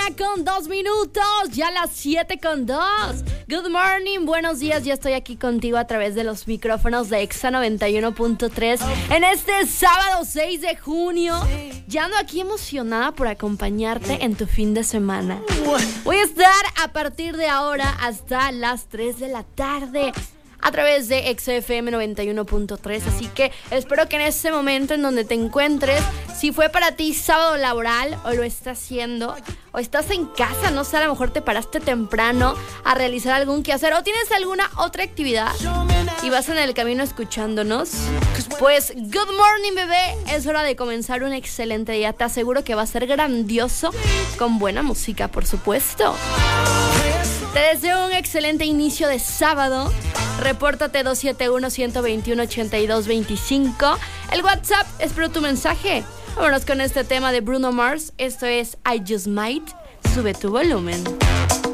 Con 2 minutos, ya las 7:02. Good morning, buenos días. Ya estoy aquí contigo a través de los micrófonos de Exa 91.3 en este sábado 6 de junio. Ya ando aquí emocionada por acompañarte en tu fin de semana. Voy a estar a partir de ahora hasta las 3 de la tarde a través de XFM 91.3, así que espero que en este momento en donde te encuentres, si fue para ti sábado laboral o lo estás haciendo, o estás en casa, no sé, a lo mejor te paraste temprano a realizar algún quehacer o tienes alguna otra actividad y vas en el camino escuchándonos, pues good morning, bebé, es hora de comenzar un excelente día. Te aseguro que va a ser grandioso, con buena música, por supuesto. Te deseo un excelente inicio de sábado. Repórtate 271-121-8225. El WhatsApp, espero tu mensaje. Vámonos con este tema de Bruno Mars. Esto es I Just Might. Sube tu volumen.